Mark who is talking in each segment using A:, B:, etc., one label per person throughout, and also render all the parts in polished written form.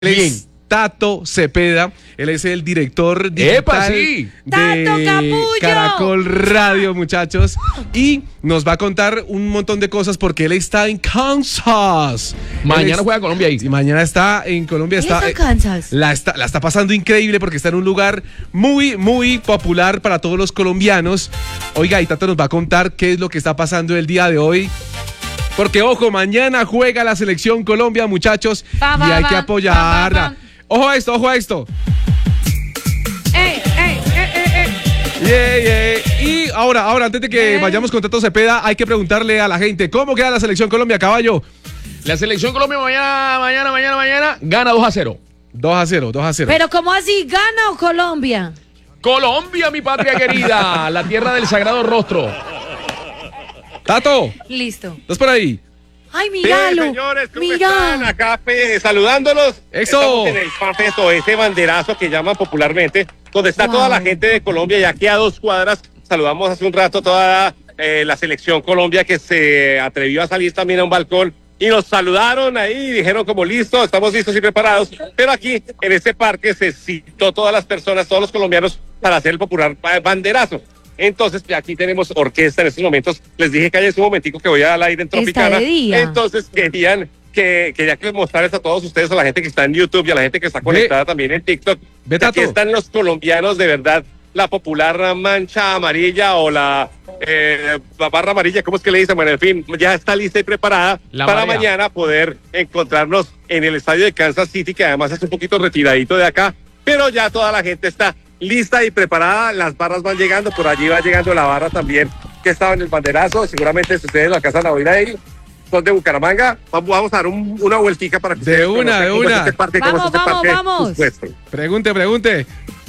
A: Bien.
B: Tato Cepeda, él es el director digital
A: sí!
B: de
C: ¡Tato Capullo!
B: Caracol Radio, muchachos, y nos va a contar un montón de cosas porque él está en Kansas.
A: Mañana juega Colombia ahí.
B: Y mañana está en Colombia.
C: ¿Y está en Kansas?
B: La está pasando increíble porque está en un lugar muy, muy popular para todos los colombianos. Oiga, y Tato nos va a contar qué es lo que está pasando el día de hoy. Porque, ojo, mañana juega la selección Colombia, muchachos, y hay que apoyarla. Ojo a esto, ojo a esto. Y ahora, antes de que vayamos con Tato Cepeda, hay que preguntarle a la gente, ¿cómo queda la selección Colombia, caballo?
A: La selección Colombia mañana gana 2-0.
B: 2-0.
C: Pero ¿cómo así? ¿Gana o Colombia?
A: Colombia, mi patria querida, la tierra del sagrado rostro.
B: Tato,
C: Listo.
B: ¿estás por ahí?
C: Ay, míralo.
D: Sí, señores, ¿cómo
C: Mira.
D: están? Acá saludándolos.
B: Eso.
D: Estamos en el FanFest, o ese banderazo que llaman popularmente, donde está
C: Wow.
D: toda la gente de Colombia, y aquí a 2 cuadras saludamos hace un rato toda la selección Colombia, que se atrevió a salir también a un balcón y nos saludaron ahí y dijeron como listo, estamos listos y preparados. Pero aquí en este parque se citó todas las personas, todos los colombianos, para hacer el popular banderazo. Entonces, aquí tenemos orquesta en estos momentos. Les dije que hay un momentico que voy al aire en Tropicana.
C: de día.
D: Entonces, quería que mostrarles a todos ustedes, a la gente que está en YouTube y a la gente que está conectada también en TikTok.
B: Ve,
D: Que aquí
B: Tato.
D: están los colombianos de verdad. La popular mancha amarilla o la barra amarilla, ¿cómo es que le dicen? Bueno, en fin, ya está lista y preparada
A: La
D: para
A: marea.
D: mañana poder encontrarnos en el estadio de Kansas City, que además es un poquito retiradito de acá, pero ya toda la gente está lista y preparada. Las barras van llegando, por allí va llegando la barra también, que estaba en el banderazo. Seguramente si ustedes lo alcanzan a oír ahí, son de Bucaramanga. Vamos a dar una vueltica para que ustedes conozcan cómo es este parque, cómo es este parque
C: Vamos.
D: nuestro.
B: Pregunte.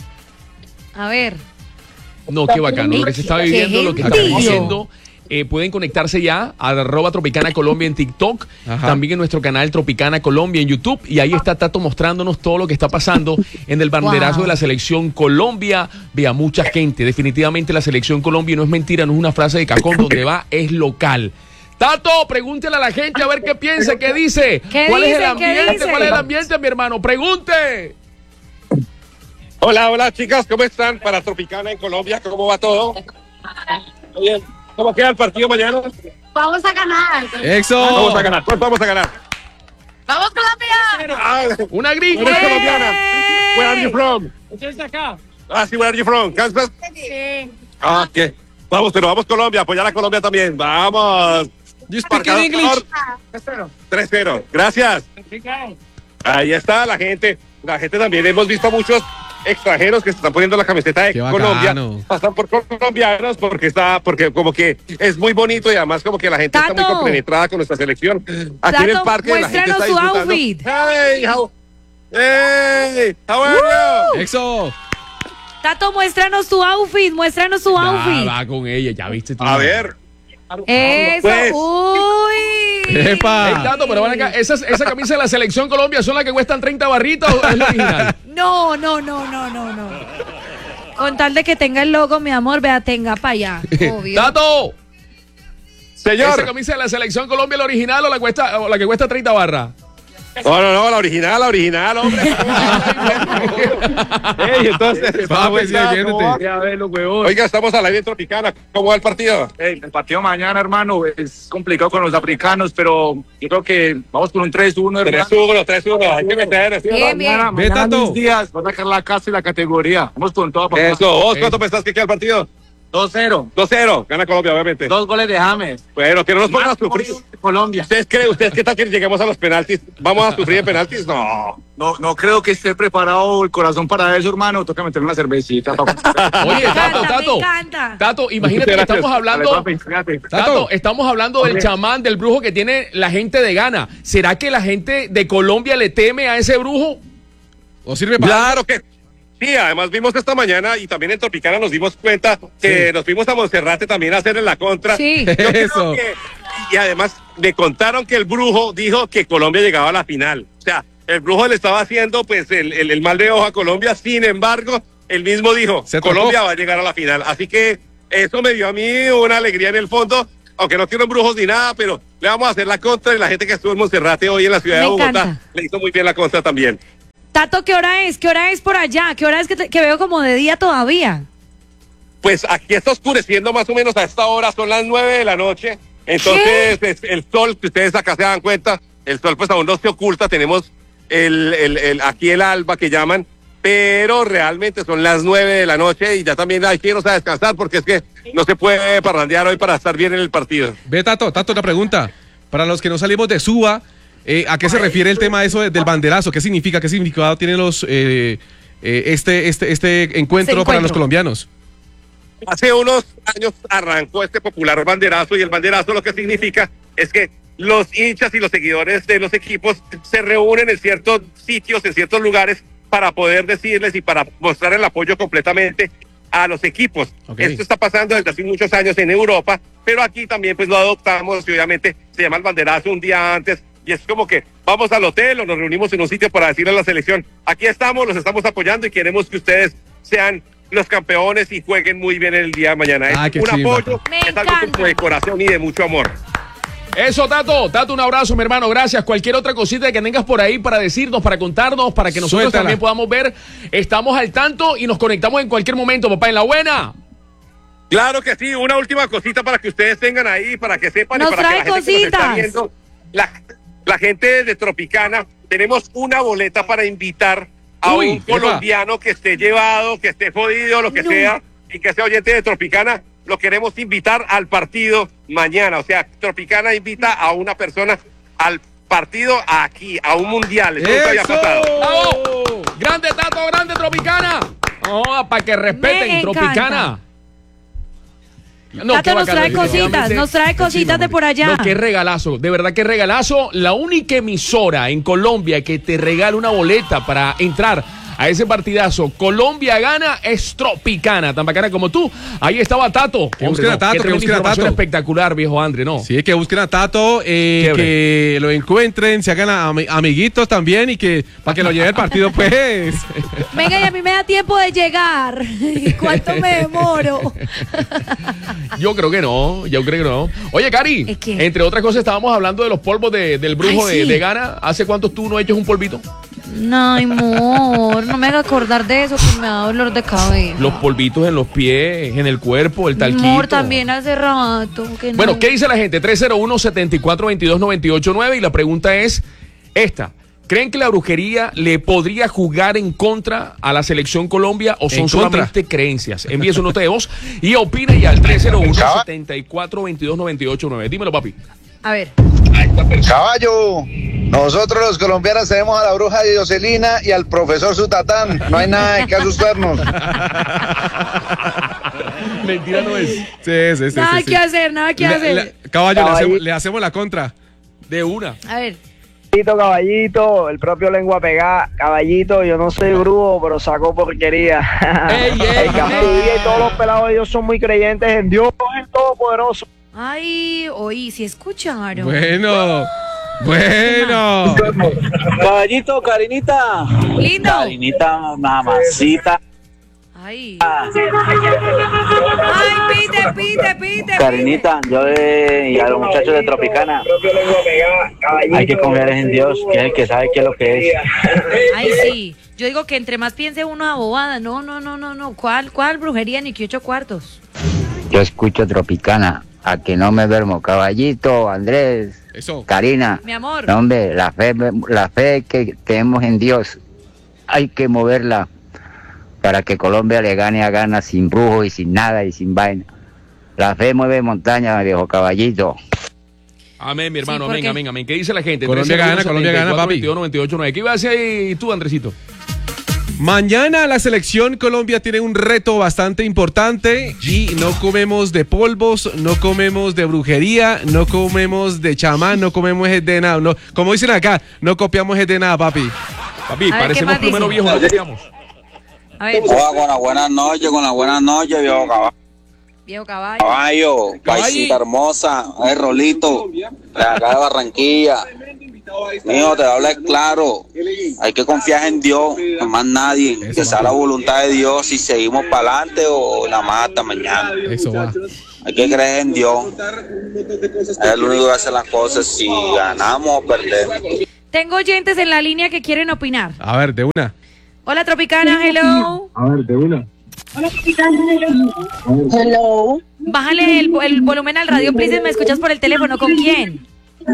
C: A ver.
A: No, qué bacano. Lo que se está
C: Qué
A: viviendo, lo que estamos
C: gentío.
A: haciendo. Pueden conectarse ya a @Tropicana Colombia en TikTok,
B: Ajá.
A: también en nuestro canal Tropicana Colombia en YouTube, y ahí está Tato mostrándonos todo lo que está pasando en el banderazo
C: Wow.
A: de la selección Colombia. Vea, mucha gente, definitivamente la selección Colombia, no es mentira, no es una frase de cajón, donde va es local. Tato, pregúntele a la gente a ver qué piensa, qué dice.
C: ¿Qué
A: ¿Cuál es
C: dice?
A: el ambiente?
C: dice?
A: ¿Cuál es el ambiente, mi hermano? Pregunte.
D: Hola, chicas, ¿cómo están? Para Tropicana en Colombia, ¿cómo va todo? Bien. ¿Cómo queda el partido mañana?
E: Vamos a ganar.
B: ¡Exo!
D: Vamos a ganar, pues vamos a ganar.
E: Vamos Colombia.
D: Ah,
A: Una gringa.
D: ¿eres colombiana? Where are you from?
F: ¿Ustedes acá?
D: Ah, sí, where are you from? ¿Kansas?
E: Sí.
D: Ah, ¿qué? Vamos, pero vamos Colombia, apoyar a Colombia también. Vamos.
B: You speak in English?
D: 3-0. Gracias. Ahí está la gente. La gente también. Hemos visto muchos extranjeros que se están poniendo la camiseta de
B: Qué bacano.
D: Colombia. Pasan por colombianos porque como que es muy bonito, y además como que la gente está muy
C: Tato.
D: compenetrada con nuestra selección. Aquí en el
C: Tato,
D: parque la gente
C: muéstranos
D: está
C: su
D: disfrutando.
C: outfit.
D: Hey, how are you?
B: ¡Exo!
C: Tato, muéstranos tu outfit.
A: Va con ella, ya viste tú.
D: A ver.
C: Eso.
D: Pues.
C: Uy.
B: ¡Epa!
A: Ey, Tato, pero ven acá, esa camisa de la selección Colombia son las que cuestan 30 barritas, o es la original.
C: No. Con tal de que tenga el logo, mi amor, vea, tenga para allá. Obvio.
A: Tato, ¿esa
D: Señor.
A: camisa de la selección Colombia la original o la que cuesta 30 barras?
D: No, la original, hombre. Ey, entonces,
B: Papi, sí, entiéndete.
F: Ya ves, los huevos.
D: oiga, estamos a la bien Tropicana. ¿Cómo va el partido?
F: El partido mañana, hermano, es complicado con los africanos, pero yo creo que vamos con un 3-1, hermano.
D: 3-1. Hay que meter. ¿Sí?
C: Bien, bien.
F: Mañana,
B: Ve,
F: mañana
B: Tato.
F: Luis Díaz va a sacar la casa y la categoría. Vamos con todo, papá.
D: Eso. ¿Vos cuánto pensás que queda el partido?
F: 2-0.
D: 2-0. Gana Colombia, obviamente.
F: 2 goles de James.
D: Bueno, que no nos pongan a sufrir.
F: Colombia.
D: ¿Ustedes qué tal que lleguemos a los penaltis? ¿Vamos a sufrir en penaltis? No.
F: No creo que esté preparado el corazón para eso, hermano. Toca meter una cervecita.
A: Oye,
C: Me
A: Tato.
C: encanta.
A: Tato, imagínate que
D: Gracias.
A: estamos hablando. Tato, estamos hablando del chamán, del brujo que tiene la gente de Ghana. ¿Será que la gente de Colombia le teme a ese brujo?
B: ¿O sirve para...?
D: Claro que sí, además vimos esta mañana y también en Tropicana nos dimos cuenta que nos fuimos a Monserrate también a hacer en la contra.
C: Sí.
D: Yo creo
B: Eso.
D: y además me contaron que el brujo dijo que Colombia llegaba a la final. O sea, el brujo le estaba haciendo pues el mal de ojo a Colombia. Sin embargo, él mismo dijo,
B: Se tocó.
D: Colombia va a llegar a la final. Así que eso me dio a mí una alegría en el fondo. Aunque no quiero brujos ni nada, pero le vamos a hacer la contra, y la gente que estuvo en Monserrate hoy en la ciudad de
C: Me
D: Bogotá
C: encanta.
D: le hizo muy bien la contra también.
C: Tato, ¿qué hora es? ¿Qué hora es por allá? ¿Qué hora es que veo como de día todavía?
D: Pues aquí está oscureciendo más o menos a esta hora, son las 9 de la noche. Entonces, el sol, que ustedes acá se dan cuenta, el sol pues aún no se oculta, tenemos aquí el alba que llaman, pero realmente son las 9 de la noche y ya también hay que irnos a descansar porque es que no se puede parrandear hoy para estar bien en el partido.
B: Ve, Tato, una pregunta. Para los que no salimos de Suba, ¿a qué se refiere el tema eso del banderazo? ¿Qué significa? ¿Qué significado tiene este encuentro para los colombianos?
D: Hace unos años arrancó este popular banderazo y el banderazo lo que significa es que los hinchas y los seguidores de los equipos se reúnen en ciertos sitios, en ciertos lugares para poder decirles y para mostrar el apoyo completamente a los equipos. Okay. Esto está pasando desde hace muchos años en Europa, pero aquí también pues lo adoptamos y obviamente se llama el banderazo un día antes y es como que vamos al hotel o nos reunimos en un sitio para decirle a la selección, aquí estamos, los estamos apoyando y queremos que ustedes sean los campeones y jueguen muy bien el día de mañana. Es un apoyo, es algo como de corazón y de mucho amor.
A: Eso, Tato, un abrazo, mi hermano, gracias. Cualquier otra cosita que tengas por ahí para decirnos, para contarnos, para que nosotros también podamos ver, estamos al tanto y nos conectamos en cualquier momento, papá, en la buena.
D: Claro que sí, una última cosita para que ustedes tengan ahí, para que sepan
C: nos
D: y para
C: trae
D: que la gente que nos está
C: cositas.
D: viendo, la gente de Tropicana, tenemos una boleta para invitar a un colombiano que esté llevado, que esté jodido, lo que sea, y que sea oyente de Tropicana, lo queremos invitar al partido mañana. O sea, Tropicana invita a una persona al partido aquí, a un mundial. Eso nunca había pasado.
A: ¡Bravo! ¡Grande, Tato, grande, Tropicana! Oh, para que respeten, Tropicana.
C: No, Tato nos trae cositas de por allá.
A: No, qué regalazo, de verdad qué regalazo. La única emisora en Colombia que te regala una boleta para entrar a ese partidazo, Colombia gana, es Tropicana, tan bacana como tú. Ahí estaba Tato.
B: Que busquen a Tato, que busquen a Tato.
A: Espectacular, viejo André, ¿no?
B: Sí, que busquen a Tato, que lo encuentren, se hagan amiguitos también y que para que lo lleve el partido, pues.
C: Venga, y a mí me da tiempo de llegar. ¿Cuánto me demoro?
A: Yo creo que no. Oye, Cari, entre otras cosas estábamos hablando de los polvos del brujo de Ghana. ¿Hace cuántos tú no echas un polvito?
C: No, amor, no me haga acordar de eso que me da dolor de cabeza.
A: Los polvitos en los pies, en el cuerpo, el talquito.
C: Amor, también hace rato que no.
A: Bueno, ¿qué dice la gente? 301-7422-929 y la pregunta es esta. ¿Creen que la brujería le podría jugar en contra a la selección Colombia o son solamente creencias? Envíe su nota de voz y opine ya al 301-7422-989. Dímelo, papi.
C: A ver.
G: Caballo, nosotros los colombianos tenemos a la bruja de Jocelina y al profesor Sutatán. No hay nada de que asustarnos.
A: Mentira no es.
B: Sí.
C: Nada que hacer.
B: Caballo, le hacemos la contra.
A: De una.
C: A ver.
H: Caballito, el propio lengua pegada. Caballito, yo no soy brujo, pero saco porquería. El Campilla y todos los pelados de Dios son muy creyentes en Dios, el Todopoderoso.
C: Ay, oí, si escucharon.
B: Bueno.
H: Caballito, Karinita.
C: Lindo.
H: Karinita, mamacita.
C: Ay. Pite.
H: Karinita, yo y a los muchachos de Tropicana, hay que confiar en Dios, que es el que sabe qué es lo que es.
C: Ay, sí. Yo digo que entre más piense uno a bobada. No. ¿Cuál brujería ni que 8 cuartos?
I: Yo escucho Tropicana. A que no me duermo, Caballito, Andrés, Karina.
C: Mi amor.
I: No, hombre, la fe que tenemos en Dios, hay que moverla para que Colombia le gane a Ghana sin brujo y sin nada y sin vaina. La fe mueve montaña, viejo Caballito.
A: Amén, mi hermano, sí, amén. ¿Qué dice la gente?
B: Colombia gana, papi.
A: 22-98-9. ¿Qué iba a decir ahí tú, Andresito?
B: Mañana la selección Colombia tiene un reto bastante importante y no comemos de polvos, no comemos de brujería, no comemos de chamán, no comemos de nada. No, como dicen acá, no copiamos de nada, papi.
A: Papi, parecemos primero viejos, no copiamos.
C: A ver.
J: Con las buenas noches, viejo caballo.
C: Viejo caballo.
J: Caballo, paisita hermosa, Rolito, de acá de Barranquilla. Mijo, te habla claro, hay que confiar en Dios, no más nadie, que sea la voluntad de Dios si seguimos para adelante o nada más hasta mañana.
B: Eso va.
J: Hay que creer en Dios, es el único que hace las cosas si ganamos o perdemos.
C: Tengo oyentes en la línea que quieren opinar.
B: A ver, de una.
C: Hola, Tropicana, hello.
K: A ver, de una.
E: Hello.
C: Bájale el volumen al radio, please. ¿Me escuchas por el teléfono? ¿Con quién?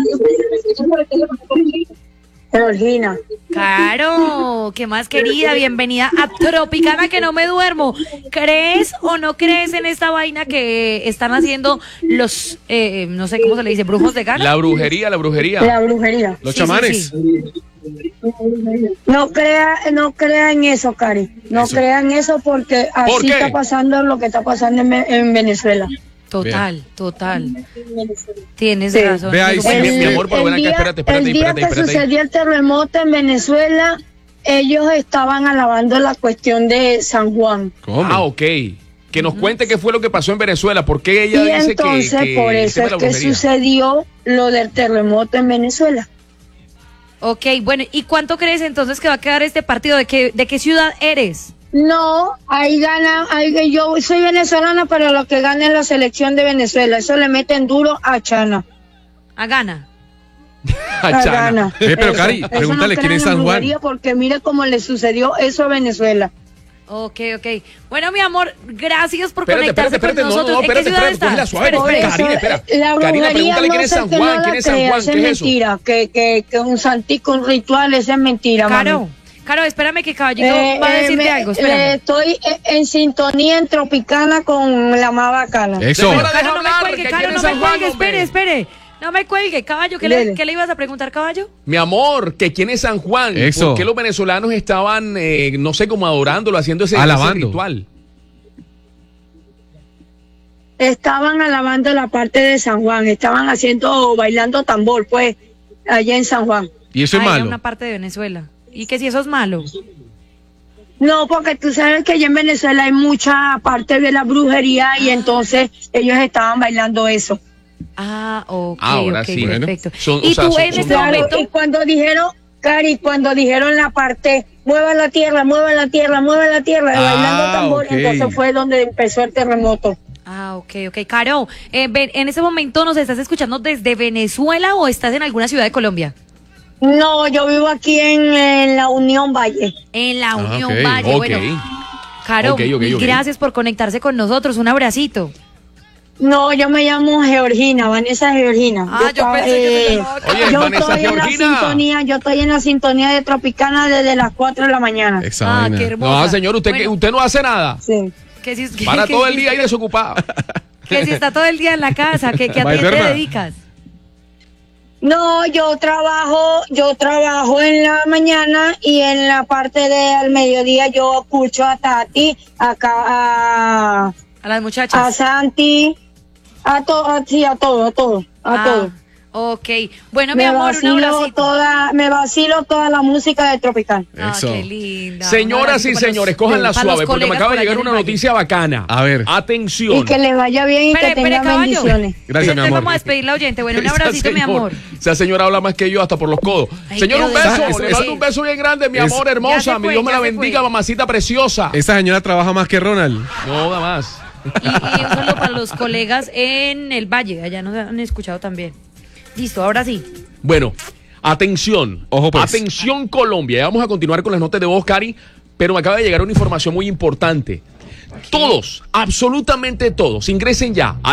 E: Georgina.
C: Claro, ¿qué más, querida? Bienvenida a Tropicana, que no me duermo. ¿Crees o no crees en esta vaina que están haciendo los, no sé cómo se le dice, brujos de Ghana?
A: La brujería.
E: La brujería.
B: Los
C: Sí,
B: chamanes.
C: sí,
E: No crea en eso, Cari. No crea en eso porque
A: ¿Por
E: así
A: qué?
E: está pasando lo que está pasando en Venezuela.
C: Total. Tienes
E: Sí.
C: razón.
B: Ve ahí, sí,
A: mi amor, pero ven acá, espérate.
E: El día que sucedió el terremoto en Venezuela, ellos estaban alabando la cuestión de San Juan.
B: ¿Cómo?
A: Ah, ok. Que nos cuente qué fue lo que pasó en Venezuela. ¿Por qué ella
E: Y
A: dice
E: entonces
A: que
E: por
A: el
E: eso
A: tema
E: es
A: de la
E: que
A: brujería?
E: sucedió lo del terremoto en Venezuela.
C: Ok, bueno, ¿y cuánto crees entonces que va a quedar este partido? ¿De qué ciudad eres?
E: No, ahí gana, yo soy venezolana, pero lo que gana es la selección de Venezuela. Eso le meten duro a Chana.
C: A Ghana.
E: A Ghana.
B: Pero
E: Eso.
B: Cari,
E: Eso
B: pregúntale
E: no
B: quién es
E: crean en
B: San Juan.
E: brujería, porque mire cómo le sucedió eso a Venezuela.
C: Ok. Bueno, mi amor, gracias por
A: Espérate,
C: conectarse con nosotros. ¿En qué ciudad estás?
A: cógela suave,
C: Espera,
A: cógela,
C: espera.
A: Karina, espera.
E: La
A: Karina,
E: brujería
A: pregúntale quién es San Juan, quién es San Juan,
E: eso
A: ¿qué
E: es
A: es eso?
E: mentira, que un santico, un ritual, eso es mentira, mami.
C: Caro, espérame que Caballito va a decirte algo, espérame.
E: Estoy en sintonía en Tropicana con la más bacana.
B: Eso.
C: Caro, no me cuelgue, Caro, no me cuelgue, espere. No me cuelgue, Caballo, ¿qué le ibas a preguntar, Caballo?
A: Mi amor, que quién es San Juan.
B: Eso.
A: ¿Por qué los venezolanos estaban, no sé, como adorándolo, haciendo ese ritual?
E: Estaban alabando la parte de San Juan, estaban bailando tambor, pues, allá en San Juan.
B: ¿Y eso es
C: Era
B: malo?
C: una parte de Venezuela. ¿Y que si eso es malo?
E: No, porque tú sabes que allá en Venezuela hay mucha parte de la brujería y entonces ellos estaban bailando eso.
C: Ah, ok,
A: Ahora
C: ok,
A: sí.
C: perfecto.
A: Son-
C: ¿Y
A: o sea,
C: tú
A: son-
C: en
A: son-
C: este momento?
E: Y cuando dijeron, Cari, cuando dijeron la parte, mueva la tierra, bailando tambor,
B: ok.
E: entonces fue donde empezó el terremoto.
C: Ah, ok. Caro, ¿en ese momento nos estás escuchando desde Venezuela o estás en alguna ciudad de Colombia?
E: No, yo vivo aquí en la Unión Valle.
C: En la Unión
B: ok,
C: Valle.
A: ok.
C: Bueno, Caro,
A: Ok.
C: gracias por conectarse con nosotros. Un abracito.
E: No, yo me llamo Georgina, Vanessa Georgina.
C: Ah, yo pensé que se llamaba
A: Oye,
E: yo
A: Vanessa
E: estoy en la
A: Georgina.
E: sintonía, yo estoy en la sintonía de Tropicana desde las 4 de la mañana.
B: Esa
C: Ah,
B: vaina.
C: qué hermosa.
A: No, señor, usted,
C: Bueno.
A: usted no hace nada.
E: Sí.
C: Que si,
A: Para
C: que
A: todo
C: si-
A: el día ahí desocupado.
C: Que si está todo el día en la casa, que a
B: Va
C: ti te
B: enferma.
C: dedicas.
E: No, yo trabajo en la mañana y en la parte del mediodía yo escucho a Tati,
C: A las
E: a
C: muchachas.
E: Santi, a todo.
C: Ok. Bueno, mi amor, un abracito.
E: Me vacilo toda la música de Tropical.
C: Ah,
B: Eso.
C: qué linda.
A: Señoras y
C: Un abracito para
A: señores,
C: los-
A: cójanla
C: para los
A: suave, porque me
C: colegas
A: acaba de
C: por allá
A: llegar
C: en
A: una
C: el valle.
A: noticia bacana.
B: A ver.
A: Atención.
E: Y que les vaya bien y que tengan
C: caballo.
E: bendiciones.
B: Gracias, mi
C: Entonces
B: amor.
C: vamos a despedir la oyente. Bueno, un
A: Esa
C: abracito, mi
A: señor-
C: amor.
A: Esa señora habla más que yo hasta por los codos.
C: Ay,
A: Señor, un
C: pero
A: beso.
B: esa-
A: Le
B: esa-
A: mando un beso bien grande, mi
B: es-
A: amor
C: Ya
A: hermosa.
C: se
A: Mi
C: fue,
A: Dios me
C: ya
A: la
C: se
A: bendiga,
C: fue.
A: mamacita preciosa.
B: Esa señora trabaja más que Ronald.
A: No, nada más.
C: Y un saludo para los colegas en el Valle. Allá nos han escuchado también. Listo, ahora sí.
A: Bueno, atención.
B: Ojo, pues.
A: Atención, Colombia. Ya vamos a continuar con las notas de voz, Cari, pero me acaba de llegar una información muy importante. Todos, absolutamente todos, ingresen ya a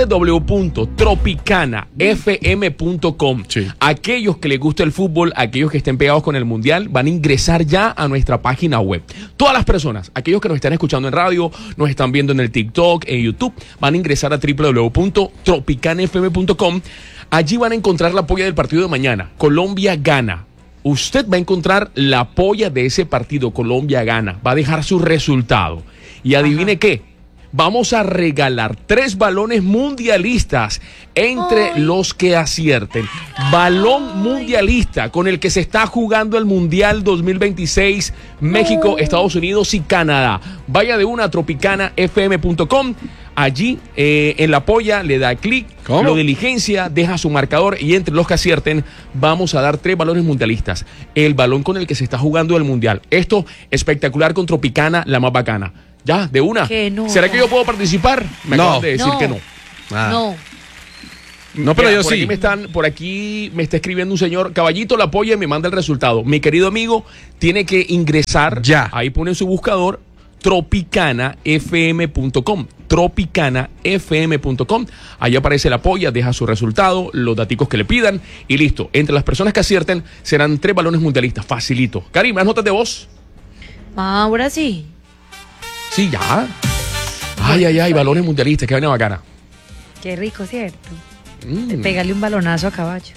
A: www.tropicanafm.com.
B: Sí.
A: Aquellos que les gusta el fútbol, aquellos que estén pegados con el mundial, van a ingresar ya a nuestra página web. Todas las personas, aquellos que nos están escuchando en radio, nos están viendo en el TikTok, en YouTube, van a ingresar a www.tropicanafm.com. Allí van a encontrar la polla del partido de mañana. Colombia gana. Usted va a encontrar la polla de ese partido. Colombia gana. Va a dejar su resultado. Y adivine qué. Vamos a regalar 3 balones mundialistas entre los que acierten. Balón mundialista con el que se está jugando el Mundial 2026, México, Estados Unidos y Canadá. Vaya de una a tropicanafm.com. Allí en la polla le da clic,
B: ¿Cómo?
A: lo diligencia, deja su marcador y entre los que acierten vamos a dar 3 balones mundialistas. El balón con el que se está jugando el Mundial. Esto espectacular con Tropicana, la más bacana. Ya, de una.
C: Que no.
A: ¿Será que yo puedo participar? Me
B: No.
A: acaban de decir
C: No.
A: que no.
B: Ah.
C: No.
B: No, pero
A: Mira,
B: yo sí.
A: Por aquí me está escribiendo un señor, Caballito, la apoya y me manda el resultado. Mi querido amigo tiene que ingresar,
B: ya.
A: Ahí pone en su buscador, tropicanafm.com, tropicanafm.com. Ahí aparece la polla, deja su resultado, los daticos que le pidan y listo. Entre las personas que acierten serán 3 balones mundialistas, facilito. Cari, ¿más notas de voz?
C: Ahora sí.
A: Sí, ya. Ay, balones mundialistas, que vaina bacana.
C: Qué rico, ¿cierto? Pégale un balonazo a caballo.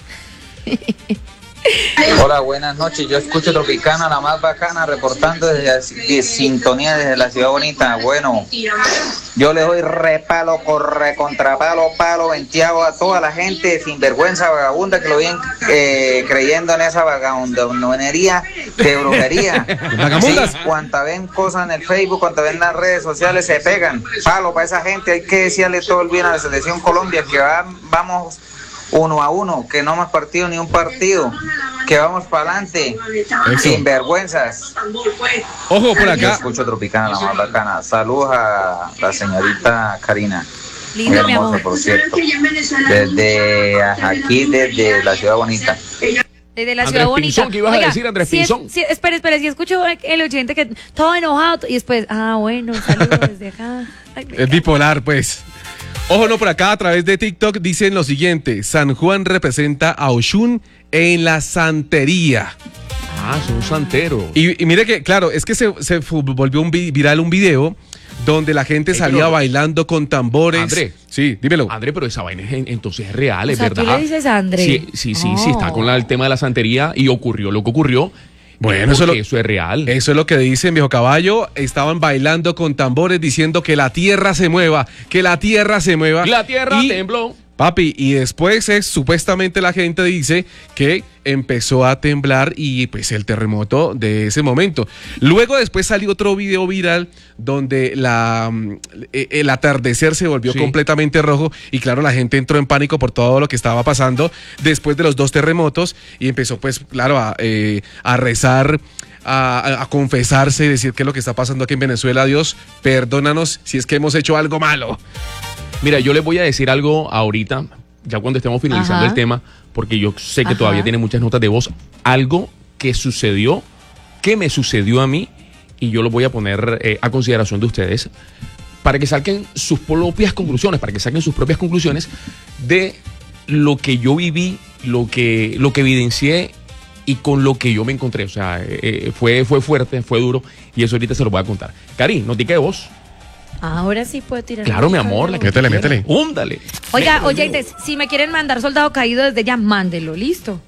K: Hola, buenas noches. Yo escucho Tropicana, la más bacana, reportando desde sintonía desde la ciudad bonita. Bueno, yo le doy repalo, corre, contrapalo, palo, venteado a toda la gente sinvergüenza, vagabunda, que lo vienen creyendo en esa vagabundonería de brujería. Sí, cuanta ven cosas en el Facebook, cuanta ven las redes sociales, se pegan. Palo para esa gente, hay que decirle todo el bien a la selección Colombia, que vamos 1-1, que no hemos partido ni un partido, que vamos para adelante, sin vergüenzas.
B: Ojo por acá.
K: Yo escucho Tropicana, la más bacana. Saludos a la señorita Karina.
C: Lindo, mi amor.
K: Por cierto. Desde aquí, desde la ciudad bonita.
C: Desde la ciudad bonita.
A: Pinzón, ¿qué ibas a decir, Andrés Pinzón?
C: Espera, si escucho el oyente que todo enojado y después, bueno, saludos desde acá. Ay,
B: es bipolar, pues. Ojo, no, por acá a través de TikTok dicen lo siguiente: San Juan representa a Oshun en la santería.
A: Son santeros.
B: Y mire que, claro, es que se volvió viral un video donde la gente salía bailando con tambores.
A: André.
B: Sí, dímelo.
A: André, pero esa vaina entonces es real, es verdad.
C: ¿Tú le dices a André?
A: Sí, está con el tema de la santería y ocurrió lo que ocurrió.
B: Bueno, eso es real. Eso es lo que dicen, viejo caballo. Estaban bailando con tambores diciendo que la tierra se mueva, que la tierra se mueva.
A: La tierra tembló.
B: Papi, y después supuestamente la gente dice que empezó a temblar y pues el terremoto de ese momento. Luego después salió otro video viral donde el atardecer se volvió completamente rojo y claro, la gente entró en pánico por todo lo que estaba pasando después de los 2 terremotos y empezó pues claro a rezar, a confesarse y decir qué es lo que está pasando aquí en Venezuela. Dios, perdónanos si es que hemos hecho algo malo.
A: Mira, yo les voy a decir algo ahorita, ya cuando estemos finalizando el tema, porque yo sé que todavía tiene muchas notas de voz, algo que sucedió, que me sucedió a mí, y yo lo voy a poner a consideración de ustedes, para que saquen sus propias conclusiones, de lo que yo viví, lo que evidencié y con lo que yo me encontré. O sea, fue fuerte, fue duro, y eso ahorita se lo voy a contar. Cari, notica de voz.
C: Ahora sí puedo tirar.
A: Claro, mi amor.
B: Métele.
A: Húndale.
C: Oiga, oyentes, si me quieren mandar soldado caído desde ya, mándelo, listo.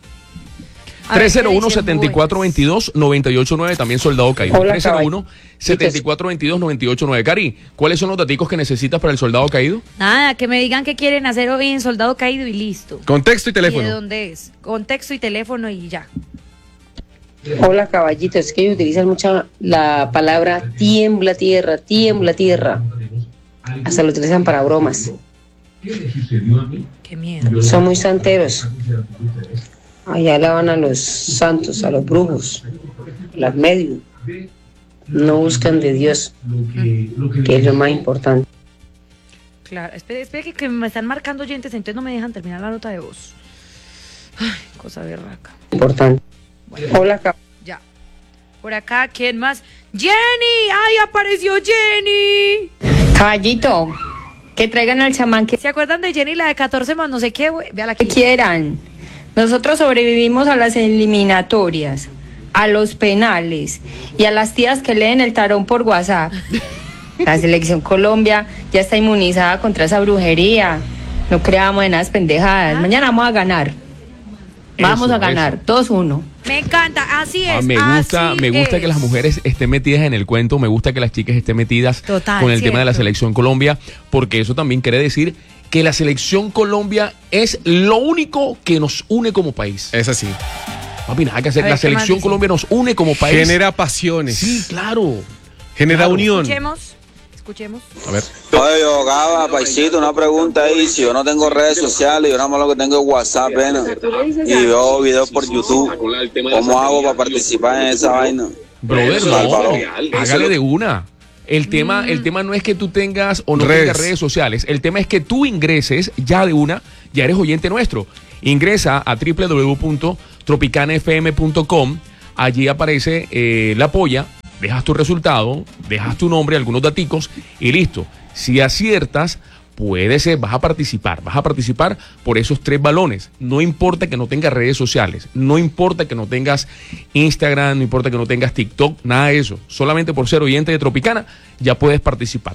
A: 301-7422-989, también soldado caído.
L: Hola,
A: 301-7422-989. Cari, ¿cuáles son los datos que necesitas para el soldado caído?
C: Nada, que me digan qué quieren hacer hoy en soldado caído y listo.
B: Contexto y teléfono.
C: ¿Y de dónde es? Contexto y teléfono y ya.
L: Hola, caballito, es que ellos utilizan mucho la palabra tiembla tierra, hasta lo utilizan para bromas.
C: Qué miedo.
L: Son muy santeros. Allá alaban a los santos, a los brujos, a las medios. No buscan de Dios, que es lo más importante.
C: Claro, espere que me están marcando oyentes, entonces no me dejan terminar la nota de voz. Ay, cosa berraca.
L: Importante.
C: Bueno,
L: hola,
C: ya. Por acá, ¿quién más? ¡Jenny! ¡Ay, apareció Jenny!
M: Caballito, que traigan al chamán que...
C: ¿Se acuerdan de Jenny, la de 14 más no sé qué? Véala aquí.
M: Que quieran. Nosotros sobrevivimos a las eliminatorias, a los penales y a las tías que leen el tarón por WhatsApp. La selección Colombia ya está inmunizada contra esa brujería. No creamos en esas pendejadas. Mañana vamos a ganar. Vamos a ganar, 2-1.
C: Me encanta, así es.
A: Me gusta que las mujeres estén metidas en el cuento, me gusta que las chicas estén metidas con el tema de la selección Colombia, porque eso también quiere decir que la selección Colombia es lo único que nos une como país.
B: Es así.
A: Papi, nada que hacer. La selección Colombia nos une como país.
B: Genera pasiones.
A: Sí, claro.
B: Genera unión.
C: Escuchemos.
B: A ver.
J: Oye, yo, Gaba, paisito, una pregunta ahí. Si yo no tengo redes sociales, yo nada más lo que tengo es WhatsApp, y veo videos por YouTube, ¿cómo hago para participar en esa vaina?
A: Brother, no, hágale de una. El tema no es que tú tengas o no tengas redes sociales. El tema es que tú ingreses ya de una, ya eres oyente nuestro. Ingresa a www.tropicanafm.com, allí aparece la polla, dejas tu resultado, dejas tu nombre, algunos daticos y listo. Si aciertas, puede ser, vas a participar por esos 3 balones. No importa que no tengas redes sociales, no importa que no tengas Instagram, no importa que no tengas TikTok, nada de eso. Solamente por ser oyente de Tropicana ya puedes participar.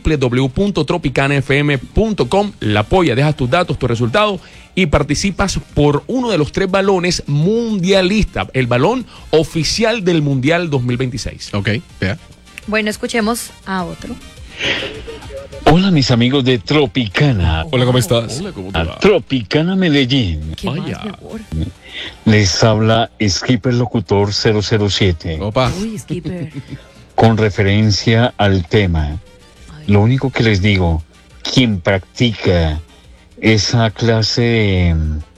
A: www.tropicanafm.com, la polla, dejas tus datos, tu resultado y participas por uno de los 3 balones mundialistas, el balón oficial del Mundial 2026.
B: Ok, vea.
C: Bueno, escuchemos a otro.
N: Hola mis amigos de Tropicana.
B: Hola, ¿cómo estás?
A: Hola, ¿cómo te va?
N: Tropicana Medellín.
C: ¿Qué más, mi amor?
N: Les habla Skipper Locutor 007.
B: Opa.
C: Uy, Skipper.
N: Con referencia al tema. Lo único que les digo, quien practica esa clase de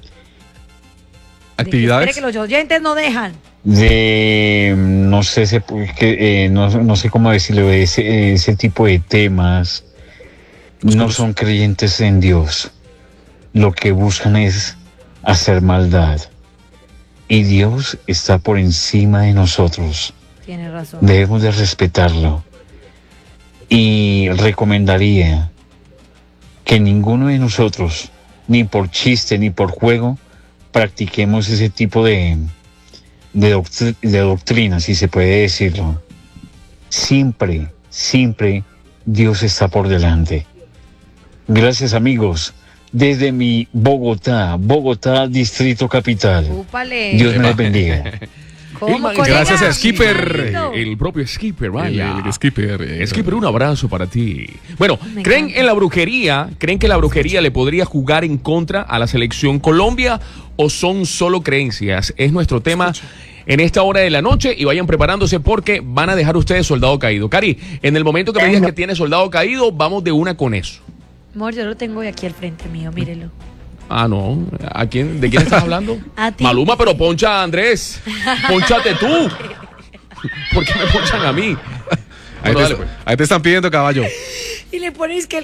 B: actividades,
C: Espere que los oyentes no dejan.
N: no sé, no sé cómo decirlo, ese tipo de temas, no son creyentes en Dios. Lo que buscan es hacer maldad. Y Dios está por encima de nosotros.
C: Tiene razón.
N: Debemos de respetarlo. Y recomendaría que ninguno de nosotros, ni por chiste ni por juego, practiquemos ese tipo de doctrina, si se puede decirlo. Siempre Dios está por delante. Gracias, amigos. Desde mi Bogotá, Distrito Capital.
C: Úpale.
N: Dios me los bendiga.
C: ¿Cómo,
B: gracias a Skipper.
A: El propio Skipper, vaya.
B: El Skipper.
A: Skipper, un abrazo para ti. Bueno, ¿creen en la brujería? ¿Creen que la brujería le podría jugar en contra a la selección Colombia o son solo creencias? Es nuestro tema en esta hora de la noche y vayan preparándose porque van a dejar ustedes soldado caído. Cari, en el momento que me digas que tiene soldado caído, vamos de una con eso.
C: Amor, yo lo tengo aquí al frente mío, mírelo.
A: Ah, no. ¿De quién estás hablando?
C: A ti.
A: Maluma, pero poncha a Andrés. Pónchate tú. ¿Por qué me ponchan a mí?
B: Ahí te están pidiendo, caballo.
C: Y le pones que...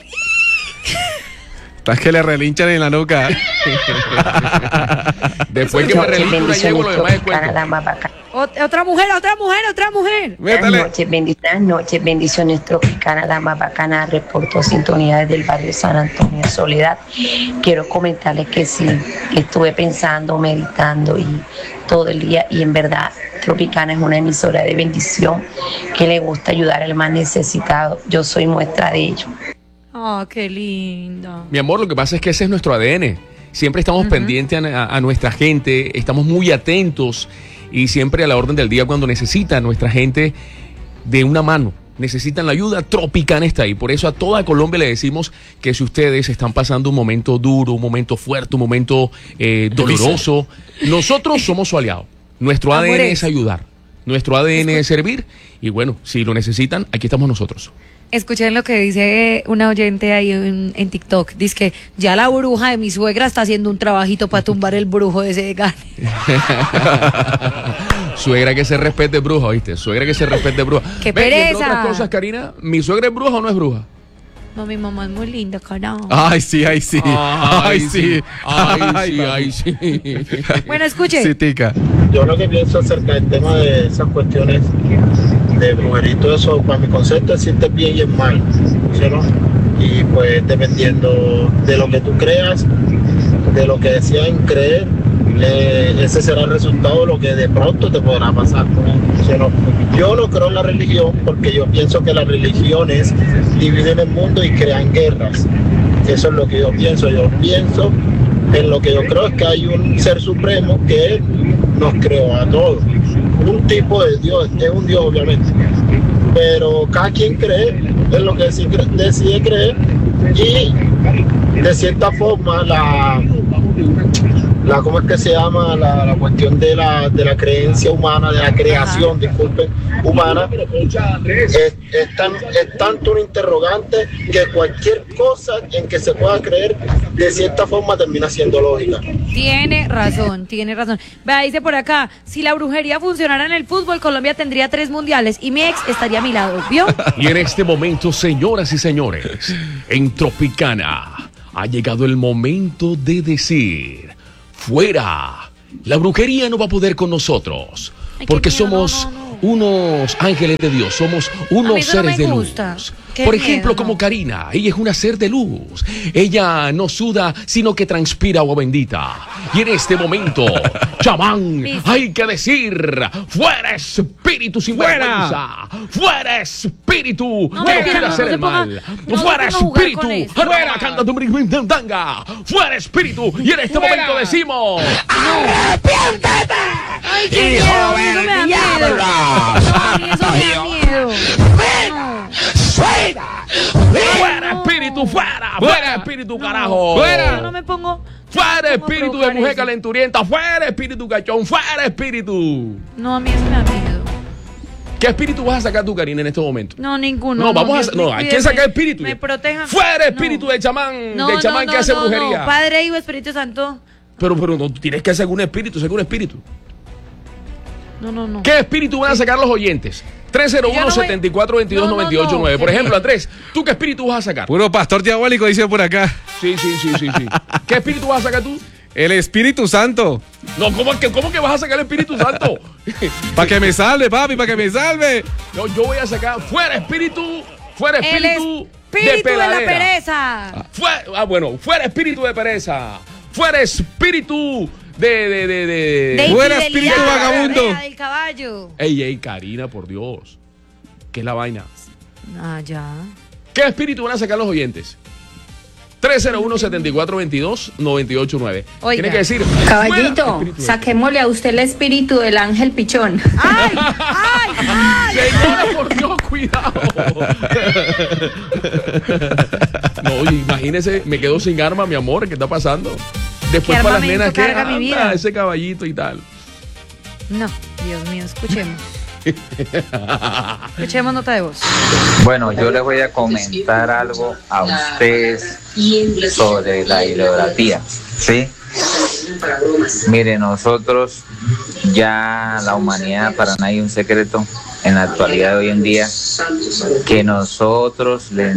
B: Estás que le relinchan en la nuca.
A: Después que me relincho, llego lo demás de cuento.
C: Otra mujer.
L: Buenas noches, bendiciones Tropicana, la más bacana, reporto sintonía desde el barrio San Antonio de Soledad. Quiero comentarles que sí, estuve pensando, meditando y todo el día, y en verdad Tropicana es una emisora de bendición que le gusta ayudar al más necesitado. Yo soy muestra de ello.
C: Oh, qué lindo.
A: Mi amor, lo que pasa es que ese es nuestro ADN. Siempre estamos pendientes a nuestra gente, estamos muy atentos y siempre a la orden del día cuando necesita nuestra gente de una mano, necesitan la ayuda, Tropicana está ahí. Por eso a toda Colombia le decimos que si ustedes están pasando un momento duro, un momento fuerte, un momento doloroso, nosotros somos su aliado. Nuestro ADN es ayudar, nuestro ADN es servir y bueno, si lo necesitan, aquí estamos nosotros.
C: Escuchen lo que dice una oyente ahí en TikTok. Dice que ya la bruja de mi suegra está haciendo un trabajito para tumbar el brujo de ese gane.
A: Suegra que se respete bruja, ¿viste? Suegra que se respete bruja.
C: ¡Qué
A: Entre
C: pereza!
A: otras cosas, Karina, ¿mi suegra es bruja o no es bruja?
C: No, mi mamá es muy linda, carajo.
B: Ay, sí.
C: Bueno, escuche.
B: Sí, tica.
O: Yo lo que pienso acerca del tema de esas cuestiones de brujería y todo eso, para mi concepto existe bien y el mal, ¿sí, no? Y pues dependiendo de lo que tú creas, de lo que decían creer, ese será el resultado de lo que de pronto te podrá pasar, ¿sí, no? Yo no creo en la religión porque yo pienso que las religiones dividen el mundo y crean guerras. Eso es lo que yo pienso. Yo pienso en lo que yo creo es que hay un ser supremo que nos creó a todos. Un tipo de Dios, es un Dios obviamente, pero cada quien cree en lo que decide creer y de cierta forma la ¿cómo es que se llama? La cuestión de la creencia humana, de la creación, disculpen, humana, es tanto un interrogante que cualquier cosa en que se pueda creer, de cierta forma termina siendo lógica.
C: Tiene razón. Vea, dice por acá, si la brujería funcionara en el fútbol, Colombia tendría 3 mundiales y mi ex estaría a mi lado, ¿vio?
A: Y en este momento, señoras y señores, en Tropicana, Ha llegado el momento de decir, fuera, la brujería no va a poder con nosotros, porque somos unos ángeles de Dios, somos unos seres de luz. Por ejemplo, como Karina, ella es una ser de luz. Ella no suda, sino que transpira agua bendita. Y en este momento, chamán, hay que decir, fuera espíritu sin vergüenza, fuera espíritu que quiere hacer el mal, fuera espíritu, fuera canta tu tanga, fuera espíritu. Y en este momento decimos, ¡arrepiéntete!
C: ¡Ay, qué miedo! Eso me da miedo. No, a mí eso me da miedo.
A: ¡Fuera espíritu, fuera! ¡Fuera espíritu, carajo!
C: ¡Fuera! Yo no me pongo...
A: ¡Fuera espíritu de mujer calenturienta! ¡Fuera espíritu cachón! ¡Fuera espíritu!
C: No, a mí eso me da miedo.
A: ¿Qué espíritu vas a sacar tú, Karina, en este momento?
C: No, ninguno.
A: No, vamos a... No, hay que sacar espíritu.
C: Me protejan.
A: ¡Fuera espíritu del chamán! Del chamán que hace brujería.
C: No, Padre, Hijo, Espíritu Santo.
A: Pero no, tienes que hacer un espíritu,
C: No.
A: ¿Qué espíritu van a sacar los oyentes? 301-7422-989. Por ejemplo, Andrés, ¿tú qué espíritu vas a sacar?
B: Puro pastor diabólico, dice por acá.
A: Sí. ¿Qué espíritu vas a sacar tú?
B: El Espíritu Santo.
A: No, ¿cómo que vas a sacar el Espíritu Santo?
B: Para que me salve, papi, para que me salve.
A: No, yo voy a sacar fuera espíritu
C: Espíritu de la pereza.
A: Fuera espíritu de pereza. Fuera espíritu de
B: fuera espíritu vagabundo.
C: Del caballo.
A: Ey, Karina, por Dios. ¿Qué es la vaina?
C: Ah, ya.
A: ¿Qué espíritu van a sacar los oyentes? 301-7422-989. Tiene que decir,
M: caballito, saquémosle a usted el espíritu del ángel pichón.
C: ¡Ay!
A: Señora, por Dios, cuidado. No, imagínese, me quedo sin arma, mi amor, ¿qué está pasando? Después para las nenas que anda ese caballito y tal.
C: No, Dios mío, escuchemos. Escuchemos nota de voz.
K: Bueno, yo les voy a comentar algo a ustedes sobre la idolatría, ¿sí? Mire, nosotros ya la humanidad, para nadie un secreto, en la actualidad de hoy en día, que nosotros le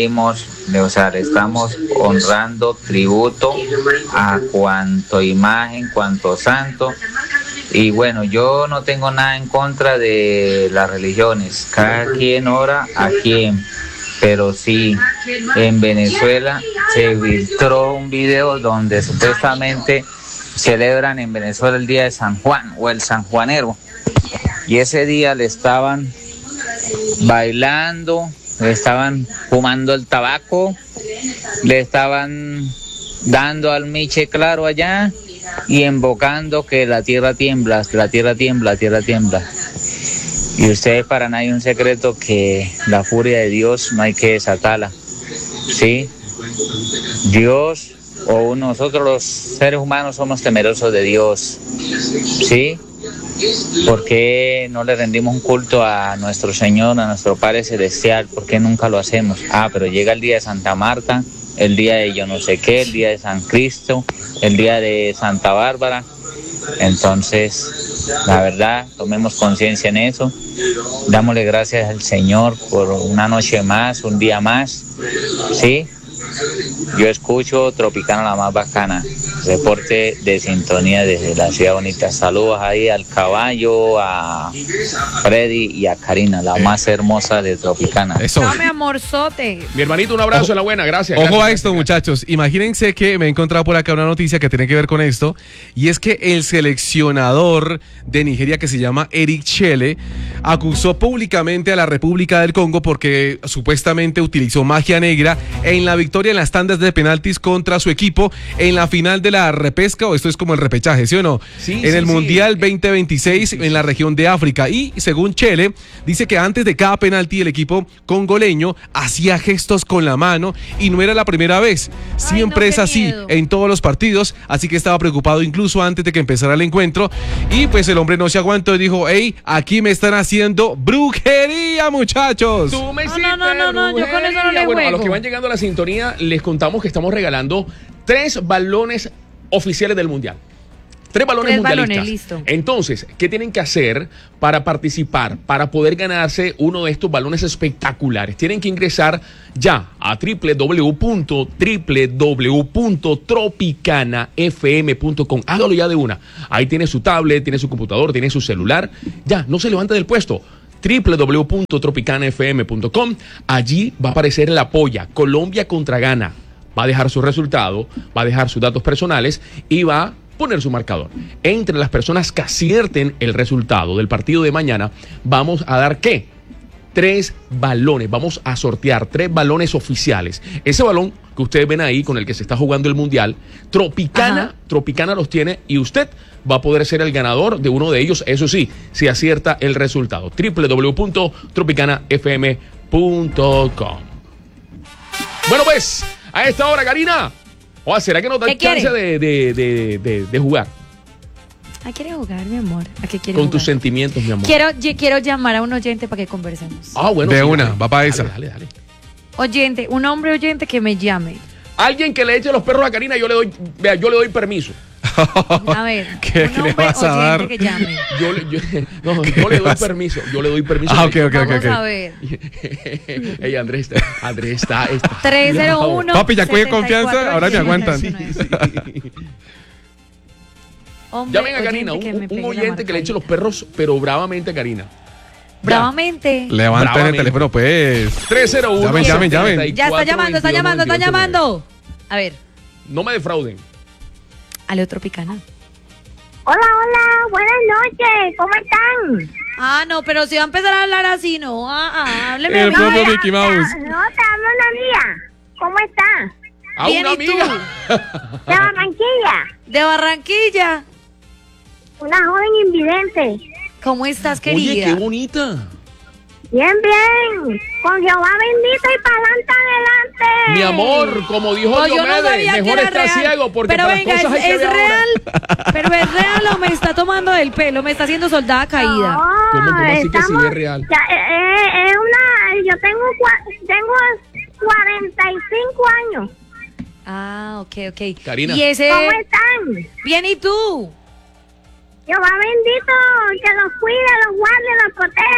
K: estamos honrando tributo a cuanto imagen, cuanto santo. Y bueno, yo no tengo nada en contra de las religiones, cada quien ora a quien, pero sí, en Venezuela se filtró un video donde supuestamente celebran en Venezuela el día de San Juan o el sanjuanero, y ese día le estaban bailando, le estaban fumando el tabaco, le estaban dando al miche claro allá y invocando que la tierra tiembla, la tierra tiembla, la tierra tiembla. Y ustedes, para nadie un secreto que la furia de Dios no hay que desatarla, ¿sí? Dios o nosotros los seres humanos somos temerosos de Dios, ¿sí? ¿Por qué no le rendimos un culto a nuestro Señor, a nuestro Padre Celestial? ¿Por qué nunca lo hacemos? Pero llega el día de Santa Marta, el día de yo no sé qué, el día de San Cristo, el día de Santa Bárbara. Entonces, la verdad, tomemos conciencia en eso. Dámosle gracias al Señor por una noche más, un día más, ¿sí? Yo escucho Tropicana la más bacana, reporte de sintonía desde la ciudad bonita. Saludos ahí al caballo, a Freddy y a Karina, la más hermosa de Tropicana.
B: Eso.
C: No, mi amorzote.
A: Mi hermanito, un abrazo, en la buena, gracias.
B: Ojo a esto, muchachos. Imagínense que me he encontrado por acá una noticia que tiene que ver con esto, y es que el seleccionador de Nigeria, que se llama Eric Chelle, acusó públicamente a la República del Congo porque supuestamente utilizó magia negra en la victoria en las tandas de penaltis contra su equipo en la final de la repesca, o esto es como el repechaje, ¿sí o no?
A: Sí,
B: en el Mundial 2026 en la región de África. Y según Chelle, dice que antes de cada penalti el equipo congoleño hacía gestos con la mano, y no era la primera vez. Siempre es así en todos los partidos, así que estaba preocupado incluso antes de que empezara el encuentro. Y pues el hombre no se aguantó y dijo, hey, aquí me están haciendo brujería, muchachos.
A: Tú me
C: No, yo con eso no le
A: Bueno,
C: juego.
A: a los que van llegando a la sintonía, les contamos que estamos regalando 3 balones oficiales del Mundial. 3 balones
C: 3
A: mundialistas.
C: balones, listo.
A: Entonces, ¿qué tienen que hacer para participar, para poder ganarse uno de estos balones espectaculares? Tienen que ingresar ya a www.tropicanafm.com. Hágalo ya de una. Ahí tiene su tablet, tiene su computador, tiene su celular. Ya, no se levante del puesto. www.tropicanafm.com. Allí va a aparecer la polla. Colombia contra Ghana. Va a dejar su resultado, va a dejar sus datos personales y va a poner su marcador. Entre las personas que acierten el resultado del partido de mañana, vamos a dar ¿qué? 3 balones. Vamos a sortear 3 balones oficiales. Ese balón que ustedes ven ahí con el que se está jugando el Mundial, Tropicana los tiene y usted va a poder ser el ganador de uno de ellos, eso sí, si acierta el resultado. www.tropicanafm.com. Bueno, pues, a esta hora, Karina, ¿será que nos da chance de jugar?
C: ¿A quiere jugar, mi amor? ¿A qué quiere
A: Con
C: jugar?
A: tus sentimientos, mi amor.
C: Quiero llamar a un oyente para que conversemos.
A: Bueno.
B: De
A: sí,
B: una,
A: dale,
B: va para esa.
A: Dale.
C: Oyente, un hombre oyente que me llame.
A: Alguien que le eche los perros a Karina, yo le doy permiso.
C: A ver,
B: ¿Qué
C: un
B: le
C: hombre
B: vas a dar?
C: oyente que llame.
A: Yo le doy permiso. Yo le doy permiso.
C: Ok. Vamos a ver.
A: Ey, Andrés está
C: 301.
B: Papi, ya coge confianza, ahora me aguantan.
C: Hombre,
A: Llamen a Karina,
C: oyente que me pegue
A: un
C: la
A: oyente que le eche los perros, pero bravamente a Karina.
C: Bravamente.
B: Levanten el teléfono, pues.
A: 301.
B: Llamen.
C: Ya está llamando. A ver.
A: No me defrauden.
C: Aló, Tropicana.
E: Hola, buenas noches, ¿cómo están?
C: No, pero si va a empezar a hablar así, no. Hábleme
B: El
C: bien.
B: propio Mickey Mouse.
E: No, te hablo una amiga. ¿Cómo está?
A: A
C: Bien,
A: una
C: ¿y tú?
A: amiga.
E: De Barranquilla.
C: De Barranquilla.
E: Una joven invidente.
C: ¿Cómo estás,
A: Oye,
C: querida?
A: qué bonita.
E: Bien. Con Jehová bendito y para adelante.
A: Mi amor, como dijo
C: No, yo no
A: Diomedes,
C: sabía que
A: mejor
C: era
A: estar
C: real.
A: ciego porque
C: Pero
A: para
C: venga,
A: las cosas hay que
C: ¿es
A: ver ahora.
C: real? ¿Pero es real o me está tomando del pelo? ¿Me está haciendo soldada caída?
A: ¿Cómo así que sí es real?
E: Yo tengo 45 años.
C: Ok.
A: Karina.
C: ¿Y ese?
E: ¿Cómo están?
C: Bien, ¿y tú?
E: Jehová bendito, que los cuide, los guarde, los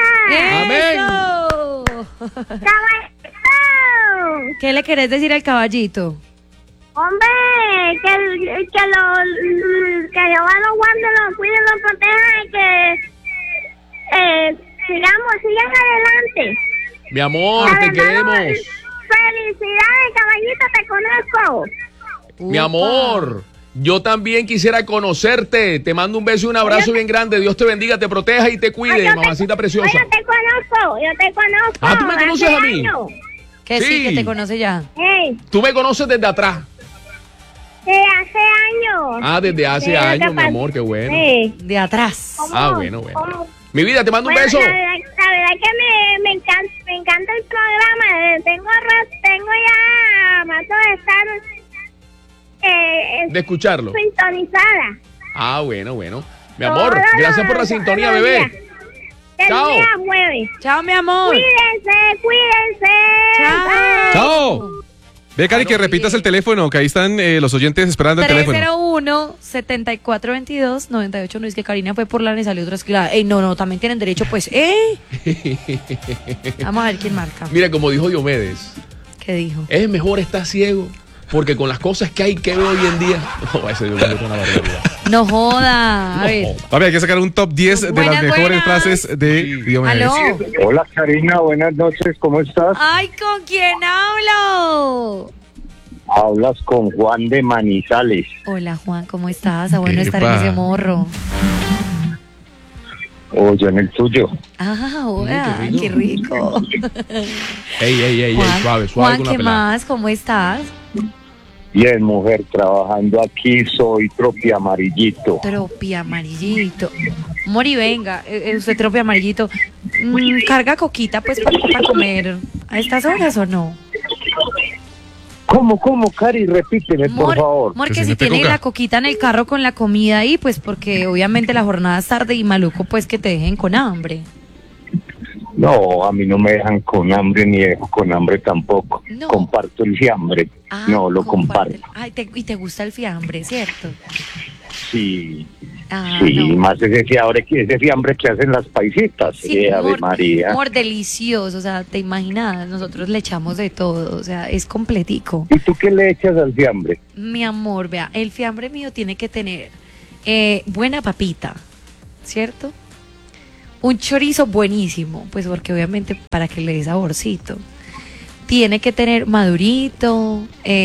E: proteja.
C: ¡Eso!
E: ¡Caballito!
C: ¿Qué le querés decir al caballito?
E: Hombre, que Jehová los guarde, los cuide, los proteja y que sigan adelante.
A: Mi amor, te queremos.
E: Felicidades, caballito, te conozco.
A: Mi amor, yo también quisiera conocerte. Te mando un beso y un abrazo bien grande. Dios te bendiga, te proteja y te cuide, mamacita preciosa.
E: Yo te conozco.
A: ¿Tú me conoces a mí?
C: Que sí, que te conoce ya.
E: Hey,
A: Tú me conoces desde atrás.
E: de hace años.
A: Desde hace años, mi amor, qué bueno.
E: Sí.
C: De atrás.
A: Bueno. Mi vida, te mando un beso.
E: La verdad que me encanta el programa. Tengo ya rato de estar
A: De escucharlo.
E: sintonizada.
A: Bueno. Mi amor, gracias por la sintonía, bebé. Chao.
C: Chao, mi amor.
E: Cuídense.
B: ¡Chao! Ve, Cari, que repitas el teléfono, que ahí están los oyentes esperando el teléfono.
C: 301-7422-98. No es que Karina fue por la y salió otra esquina. No, también tienen derecho, pues. Vamos a ver quién marca.
A: Mira, como dijo Diomedes,
C: ¿Qué dijo?
A: es mejor estar ciego, porque con las cosas que hay que ver hoy en día. No, ese Diomedes es una barbaridad.
C: No joda. A ver.
B: Papi, hay que sacar un top 10 de las mejores frases de Diomedes.
C: ¿Aló?
P: Hola Karina, buenas noches, ¿cómo estás?
C: Ay, ¿con quién hablo?
P: Hablas con Juan de Manizales.
C: Hola, Juan, ¿cómo estás? Bueno estar en ese morro.
P: O yo en el tuyo.
C: Hola, qué rico.
A: Ey, suave
C: Juan,
A: con la
C: ¿qué
A: pelada.
C: más? ¿Cómo estás?
P: Bien, mujer, trabajando aquí, soy tropi amarillito.
C: Tropi amarillito. Mori, venga, usted tropi amarillito. ¿Carga coquita, pues, para comer a estas horas o no?
P: ¿Cómo, Cari? Repíteme, por favor.
C: Que si tiene la coquita en el carro con la comida ahí, pues, porque obviamente la jornada es tarde y maluco, pues, que te dejen con hambre.
P: No, a mí no me dejan con hambre ni dejo con hambre tampoco.
C: No.
P: Comparto el fiambre. No, lo comparto.
C: Ay, y te gusta el fiambre, ¿cierto?
P: Sí.
C: Ah,
P: Sí,
C: no.
P: más ese fiambre que hacen las paisitas.
C: Sí,
P: Ave María.
C: amor delicioso, o sea, te imaginas, nosotros le echamos de todo, o sea, es completico.
P: ¿Y tú qué le echas al fiambre?
C: Mi amor, vea, el fiambre mío tiene que tener buena papita, ¿cierto? Un chorizo buenísimo, pues porque obviamente para que le dé saborcito. Tiene que tener madurito,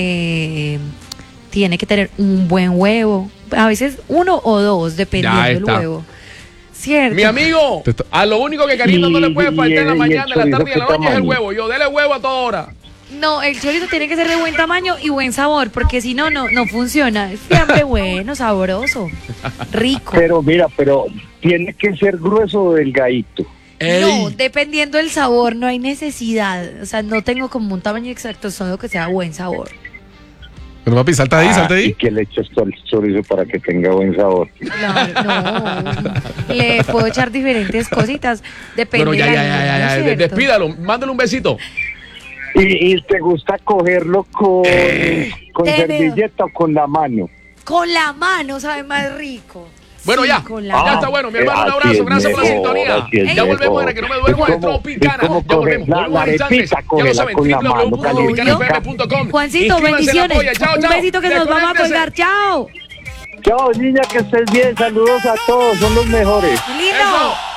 C: tiene que tener un buen huevo, a veces 1 o 2, dependiendo del huevo. ¿Cierto?
A: Mi amigo, a lo único que Karina no le puede faltar en la mañana, en la tarde y en la noche es el huevo. Yo, dele huevo a toda hora.
C: No, el chorizo tiene que ser de buen tamaño y buen sabor, porque si no, no funciona. Es fiambre bueno, sabroso, rico.
P: Pero mira, tiene que ser grueso o delgadito.
C: No, dependiendo del sabor, no hay necesidad. O sea, no tengo como un tamaño exacto, solo que sea buen sabor.
B: Bueno, papi, salta ahí.
P: ¿Y qué le echas tú al chorizo para que tenga buen sabor?
C: Claro, no. Le puedo echar diferentes cositas. Depende
A: Bueno,
C: de
A: ya. Despídalo, mándale un besito.
P: ¿Y te gusta cogerlo con servilleta o con la mano?
C: Con la mano sabe más rico.
A: Bueno,
C: Sí,
A: ya.
C: con
A: Ya
C: la
A: está bueno. Mi hermano, un abrazo. Gracias por la sintonía. Ya volvemos para que no me duerma de Tropicana. Ya volvemos.
P: La arepita,
A: Ya lo saben,
P: con la mano,
A: www.tropicanafm.com.
C: Juancito, bendiciones. Un besito que nos vamos a colgar. Chao.
P: Chao, niña, que estés bien. Saludos a todos. Son los mejores.
C: Lindo.